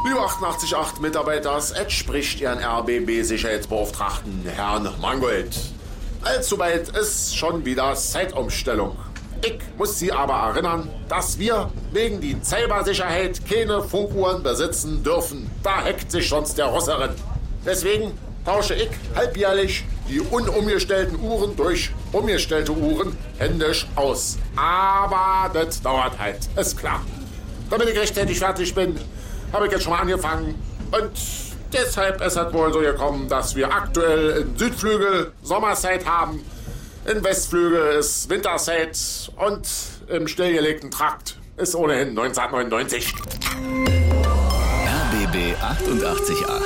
Liebe 88.8 Mitarbeiter, es spricht Ihren RBB-Sicherheitsbeauftragten Herrn Mangold. Allzu bald ist schon wieder Zeitumstellung. Ich muss Sie aber erinnern, dass wir wegen die Cybersicherheit keine Funkuhren besitzen dürfen. Da hackt sich sonst der Russerin. Deswegen tausche ich halbjährlich die unumgestellten Uhren durch umgestellte Uhren händisch aus. Aber das dauert halt, ist klar. Damit ich rechtzeitig fertig bin, habe ich jetzt schon mal angefangen. Und deshalb ist es wohl so gekommen, dass wir aktuell in Südflügel Sommerzeit haben, in Westflügel ist Winterzeit und im stillgelegten Trakt ist ohnehin 1999. RBB 88.8